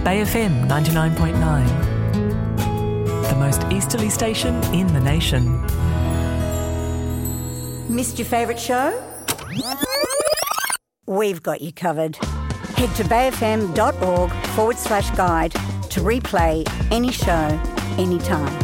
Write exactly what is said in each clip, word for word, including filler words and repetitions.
Bay F M ninety-nine point nine, the most easterly station in the nation. Missed your favourite show? We've got you covered. Head to bayfm.org forward slash guide to replay any show, anytime.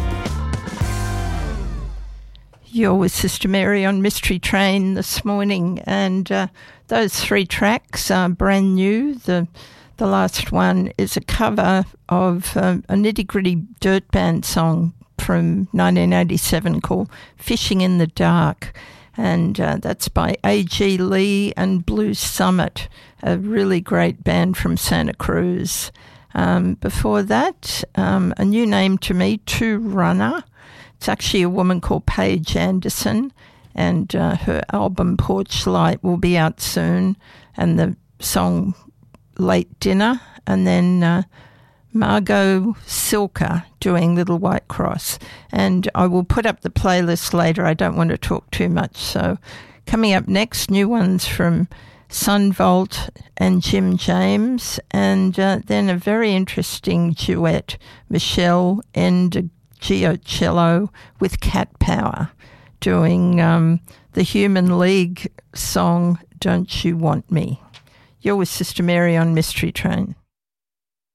You're with Sister Mary on Mystery Train this morning, and uh, those three tracks are brand new. The the last one is a cover of um, a nitty-gritty dirt band song from nineteen eighty-seven called Fishing in the Dark, and uh, that's by A G Lee and Blue Summit, a really great band from Santa Cruz. Um, before that, um, a new name to me, Two Runner. It's actually a woman called Paige Anderson, and uh, her album Porch Light will be out soon, and the song Late Dinner, and then uh, Margot Silka doing Little White Cross. And I will put up the playlist later. I don't want to talk too much. So coming up next, new ones from Sunvolt and Jim James, and uh, then a very interesting duet, Michelle and Giocello with Cat Power, doing um, the Human League song, Don't You Want Me. You're with Sister Mary on Mystery Train.